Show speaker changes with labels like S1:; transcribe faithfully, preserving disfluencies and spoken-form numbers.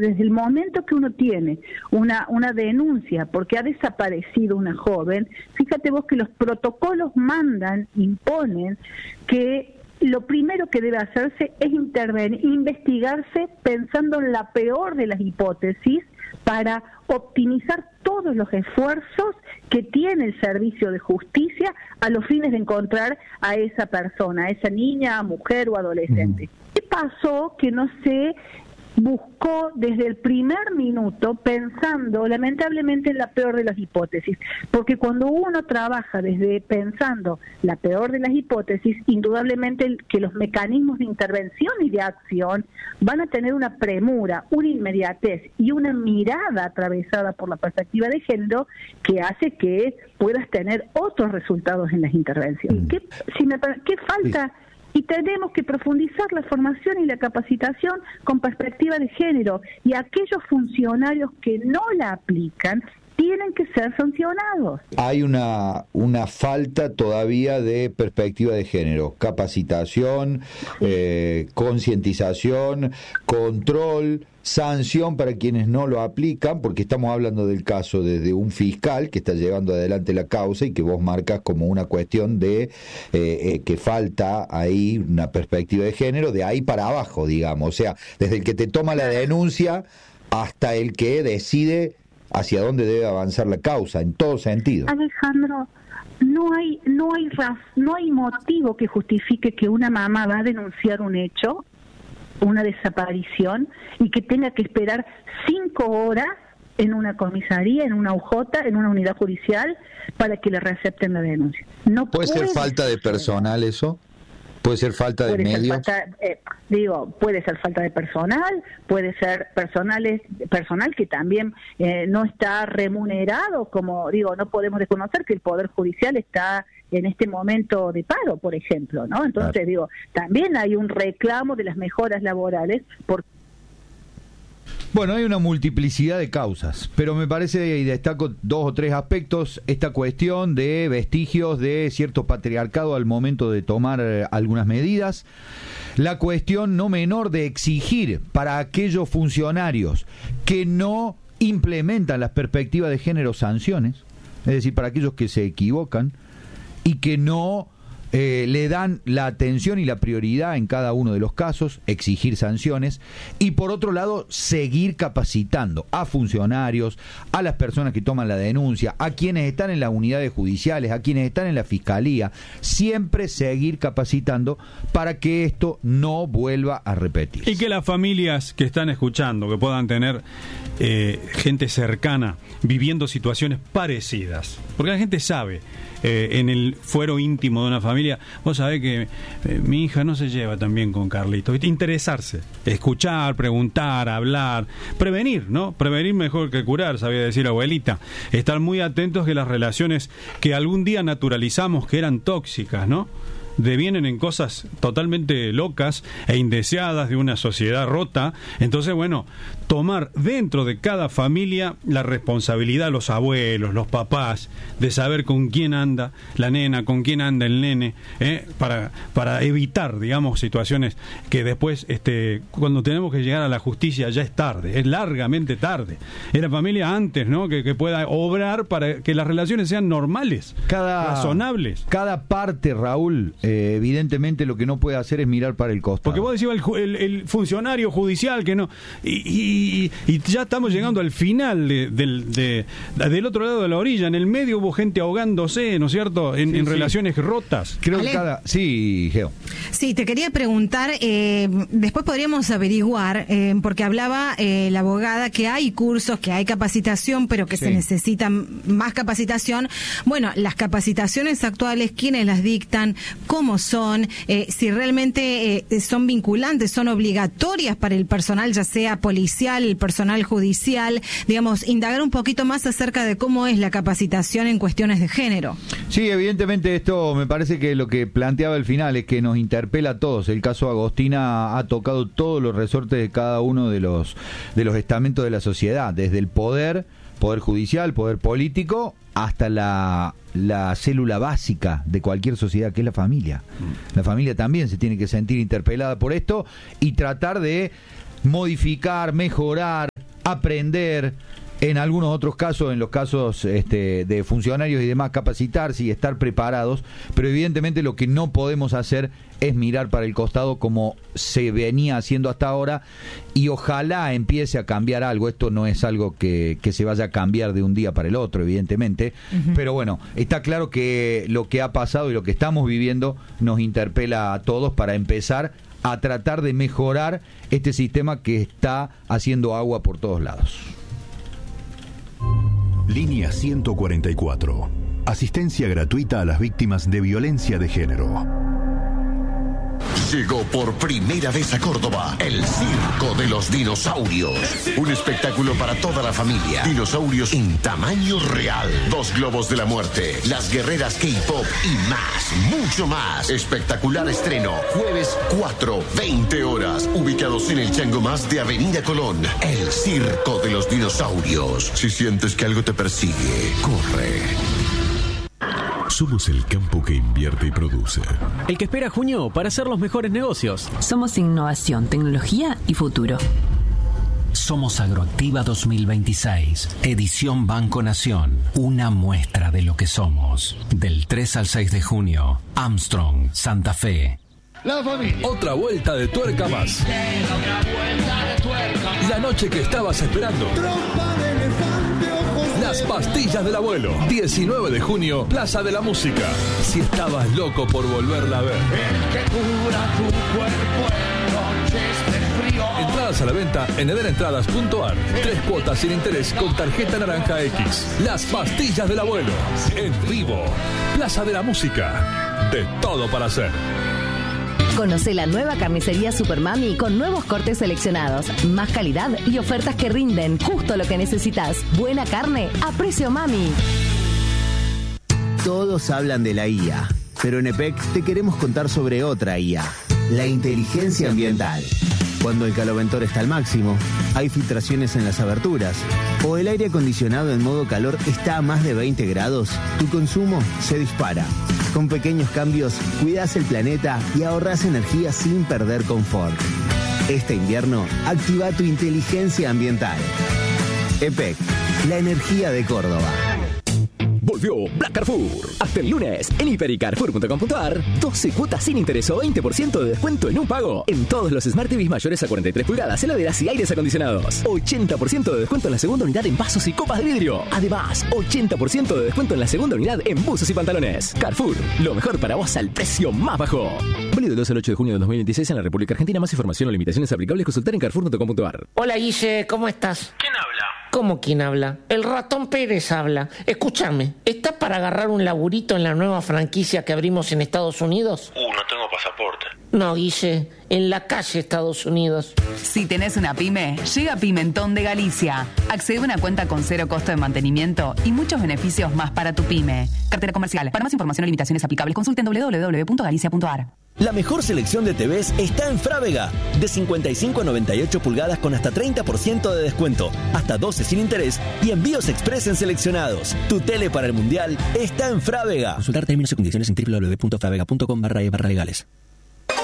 S1: desde el momento que uno tiene una, una denuncia porque ha desaparecido una joven, fíjate vos que los protocolos mandan, imponen que lo primero que debe hacerse es intervenir, investigarse pensando en la peor de las hipótesis para optimizar todos los esfuerzos que tiene el servicio de justicia a los fines de encontrar a esa persona, a esa niña, mujer o adolescente. Mm. ¿Qué pasó que no se buscó desde el primer minuto pensando lamentablemente en la peor de las hipótesis? Porque cuando uno trabaja desde pensando la peor de las hipótesis, indudablemente el, que los mecanismos de intervención y de acción van a tener una premura, una inmediatez y una mirada atravesada por la perspectiva de género que hace que puedas tener otros resultados en las intervenciones. Mm. ¿Qué, si me, ¿qué falta? Sí. Y tenemos que profundizar la formación y la capacitación con perspectiva de género, y aquellos funcionarios que no la aplican tienen que ser sancionados.
S2: Hay una una falta todavía de perspectiva de género, capacitación, sí. eh, concientización, control, sanción para quienes no lo aplican, porque estamos hablando del caso desde un fiscal que está llevando adelante la causa y que vos marcas como una cuestión de eh, eh, que falta ahí una perspectiva de género, de ahí para abajo, digamos, o sea, desde el que te toma la denuncia hasta el que decide hacia dónde debe avanzar la causa, en todo sentido.
S1: Alejandro, no hay no hay raz, no hay motivo que justifique que una mamá va a denunciar un hecho, una desaparición, y que tenga que esperar cinco horas en una comisaría, en una U J, en una unidad judicial, para que le recepten la denuncia. No
S2: ¿Puede, puede ser falta de personal eso? ¿Puede ser falta de medios?
S1: Falta, eh, digo, puede ser falta de personal, puede ser personales, personal que también eh, no está remunerado, como digo, no podemos desconocer que el Poder Judicial está en este momento de paro, por ejemplo, ¿no? Entonces, claro. digo, también hay un reclamo de las mejoras laborales por...
S3: Bueno, hay una multiplicidad de causas, pero me parece, y destaco dos o tres aspectos, esta cuestión de vestigios de cierto patriarcado al momento de tomar eh, algunas medidas, la cuestión no menor de exigir para aquellos funcionarios que no implementan las perspectivas de género sanciones, es decir, para aquellos que se equivocan y que no Eh, le dan la atención y la prioridad en cada uno de los casos, exigir sanciones, y por otro lado seguir capacitando a funcionarios, a las personas que toman la denuncia, a quienes están en las unidades judiciales, a quienes están en la fiscalía, siempre seguir capacitando para que esto no vuelva a repetirse.
S4: Y que las familias que están escuchando, que puedan tener eh, gente cercana viviendo situaciones parecidas, porque la gente sabe eh, en el fuero íntimo de una familia, vos sabés que eh, mi hija no se lleva tan bien con Carlito. Interesarse, escuchar, preguntar, hablar, prevenir, ¿no? Prevenir mejor que curar, sabía decir abuelita. Estar muy atentos que las relaciones que algún día naturalizamos que eran tóxicas, ¿no?, devienen en cosas totalmente locas e indeseadas de una sociedad rota. Entonces, bueno, tomar dentro de cada familia la responsabilidad, los abuelos, los papás, de saber con quién anda la nena, con quién anda el nene, ¿eh? para, para evitar, digamos, situaciones que después, este, cuando tenemos que llegar a la justicia, ya es tarde, es largamente tarde. Es la familia antes, ¿no?, que, que pueda obrar para que las relaciones sean normales, cada, razonables.
S3: Cada parte, Raúl, Eh, evidentemente lo que no puede hacer es mirar para el costado.
S4: Porque vos decías el, el, el funcionario judicial que no, y, y, y ya estamos llegando al final de, del, de, del otro lado de la orilla. En el medio hubo gente ahogándose, ¿no es cierto?, en, sí, en sí. relaciones rotas.
S3: Creo que cada... Sí, Geo.
S5: Sí, te quería preguntar, eh, después podríamos averiguar, eh, porque hablaba eh, la abogada que hay cursos, que hay capacitación, pero que sí. se necesita más capacitación. Bueno, las capacitaciones actuales, ¿quiénes las dictan? ¿Cómo son? Eh, si realmente eh, son vinculantes, son obligatorias para el personal, ya sea policial, el personal judicial, digamos, indagar un poquito más acerca de cómo es la capacitación en cuestiones de género.
S3: Sí, evidentemente esto me parece que lo que planteaba al final es que nos interpela a todos. El caso Agostina ha tocado todos los resortes de cada uno de los, de los estamentos de la sociedad, desde el poder, poder judicial, poder político, hasta la, la célula básica de cualquier sociedad, que es la familia. La familia también se tiene que sentir interpelada por esto y tratar de modificar, mejorar, aprender, en algunos otros casos, en los casos este, de funcionarios y demás, capacitarse y estar preparados, pero evidentemente lo que no podemos hacer es mirar para el costado como se venía haciendo hasta ahora, y ojalá empiece a cambiar algo. Esto no es algo que, que se vaya a cambiar de un día para el otro, evidentemente, uh-huh. pero bueno, está claro que lo que ha pasado y lo que estamos viviendo nos interpela a todos para empezar a tratar de mejorar este sistema que está haciendo agua por todos lados.
S6: Línea ciento cuarenta y cuatro. Asistencia gratuita a las víctimas de violencia de género.
S7: Llegó por primera vez a Córdoba el Circo de los Dinosaurios. Un espectáculo para toda la familia. Dinosaurios en tamaño real. Dos globos de la muerte. Las guerreras K-pop y más. Mucho más. Espectacular estreno. Jueves cuatro, veinte horas. Ubicados en el Chango Más de Avenida Colón. El Circo de los Dinosaurios. Si sientes que algo te persigue, corre.
S6: Somos el campo que invierte y produce.
S8: El que espera junio para hacer los mejores negocios.
S9: Somos innovación, tecnología y futuro.
S10: Somos Agroactiva dos mil veintiséis, edición Banco Nación. Una muestra de lo que somos. Del tres al seis de junio, Armstrong, Santa Fe.
S11: La familia. Otra vuelta de tuerca más. La noche que estabas esperando. Las pastillas del abuelo. diecinueve de junio, Plaza de la Música. Si estabas loco por volverla a ver. Entradas a la venta en ederentradas punto ar. Tres cuotas sin interés con tarjeta naranja X. Las pastillas del abuelo. En vivo. Plaza de la Música. De todo para hacer.
S12: Conoce la nueva carnicería Supermami con nuevos cortes seleccionados, más calidad y ofertas que rinden justo lo que necesitas. Buena carne a precio mami.
S13: Todos hablan de la I A, pero en E P E C te queremos contar sobre otra I A, la inteligencia ambiental. Cuando el caloventor está al máximo, hay filtraciones en las aberturas, o el aire acondicionado en modo calor está a más de veinte grados, tu consumo se dispara. Con pequeños cambios, cuidas el planeta y ahorras energía sin perder confort. Este invierno, activa tu inteligencia ambiental. E P E C, la energía de Córdoba.
S14: Volvió Black Carrefour. Hasta el lunes, en hiper y carrefour punto com punto ar, doce cuotas sin interés o veinte por ciento de descuento en un pago. En todos los Smart T Vs mayores a cuarenta y tres pulgadas, heladeras y aires acondicionados. ochenta por ciento de descuento en la segunda unidad en vasos y copas de vidrio. Además, ochenta por ciento de descuento en la segunda unidad en buzos y pantalones. Carrefour, lo mejor para vos al precio más bajo. Válido del doce al ocho de junio de dos mil veintiséis en la República Argentina. Más información o limitaciones aplicables, consultar en carrefour punto com punto ar.
S15: Hola Guille, ¿cómo estás?
S16: ¿Quién habla?
S15: ¿Cómo quién habla? El ratón Pérez habla. Escúchame, ¿estás para agarrar un laburito en la nueva franquicia que abrimos en Estados Unidos?
S16: Uh, no tengo pasaporte.
S15: No, Guille, en la calle Estados Unidos.
S17: Si tenés una pyme, llega Pimentón de Galicia. Accede a una cuenta con cero costo de mantenimiento y muchos beneficios más para tu pyme. Cartera comercial. Para más información o limitaciones aplicables, consulten doble u doble u doble u punto galicia punto ar.
S18: La mejor selección de T Vs está en Frávega. De cincuenta y cinco a noventa y ocho pulgadas con hasta treinta por ciento de descuento, hasta doce sin interés y envíos express en seleccionados. Tu tele para el mundial está en Frávega.
S19: Consultar términos y condiciones en doble u doble u doble u punto frávega punto com barra e barra legales.